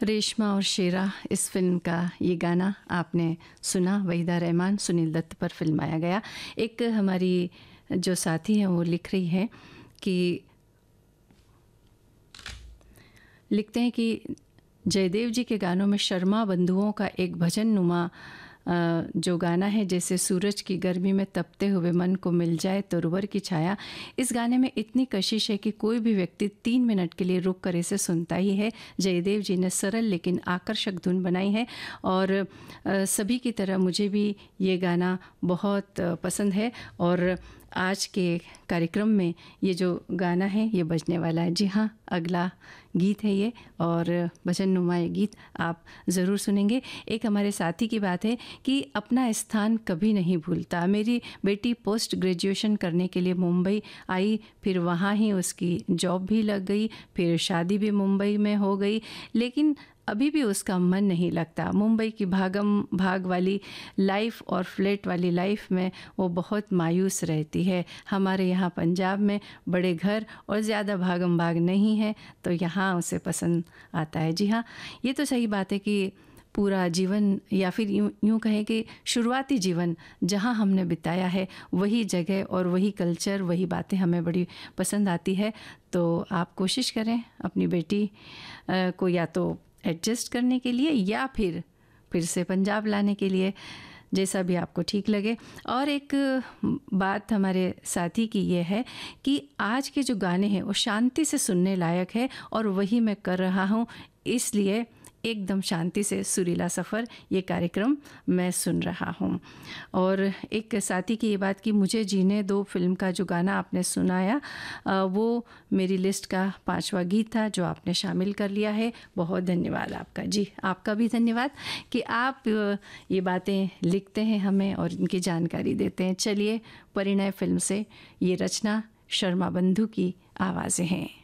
रेशमा और शेरा इस फिल्म का ये गाना आपने सुना। वहीदा रहमान, सुनील दत्त पर फिल्माया गया। एक हमारी जो साथी हैं वो लिख रही हैं कि लिखते हैं कि जयदेव जी के गानों में शर्मा बंधुओं का एक भजन नुमा जो गाना है, जैसे सूरज की गर्मी में तपते हुए मन को मिल जाए तोरवर की छाया। इस गाने में इतनी कशिश है कि कोई भी व्यक्ति 3 मिनट के लिए रुक कर इसे सुनता ही है। जयदेव जी ने सरल लेकिन आकर्षक धुन बनाई है और सभी की तरह मुझे भी ये गाना बहुत पसंद है और आज के कार्यक्रम में ये जो गाना है ये बजने वाला है। जी हाँ, अगला गीत है ये और भजन नुमा ये गीत आप ज़रूर सुनेंगे। एक हमारे साथी की बात है कि अपना स्थान कभी नहीं भूलता। मेरी बेटी पोस्ट ग्रेजुएशन करने के लिए मुंबई आई, फिर वहाँ ही उसकी जॉब भी लग गई, फिर शादी भी मुंबई में हो गई, लेकिन अभी भी उसका मन नहीं लगता। मुंबई की भागम भाग वाली लाइफ और फ्लैट वाली लाइफ में वो बहुत मायूस रहती है। हमारे यहाँ पंजाब में बड़े घर और ज़्यादा भागम भाग नहीं है, तो यहाँ उसे पसंद आता है। जी हाँ, ये तो सही बात है कि पूरा जीवन या फिर यूँ कहें कि शुरुआती जीवन जहाँ हमने बिताया है वही जगह और वही कल्चर, वही बातें हमें बड़ी पसंद आती है। तो आप कोशिश करें अपनी बेटी को या तो एडजस्ट करने के लिए या फिर से पंजाब लाने के लिए, जैसा भी आपको ठीक लगे। और एक बात हमारे साथी की ये है कि आज के जो गाने हैं वो शांति से सुनने लायक है और वही मैं कर रहा हूँ, इसलिए एकदम शांति से सुरीला सफ़र ये कार्यक्रम मैं सुन रहा हूँ। और एक साथी की ये बात कि मुझे जीने दो फिल्म का जो गाना आपने सुनाया वो मेरी लिस्ट का 5वां गीत था जो आपने शामिल कर लिया है। बहुत धन्यवाद आपका। जी, आपका भी धन्यवाद कि आप ये बातें लिखते हैं हमें और इनकी जानकारी देते हैं। चलिए, परिणय फिल्म से ये रचना शर्मा बंधु की आवाज़ें हैं।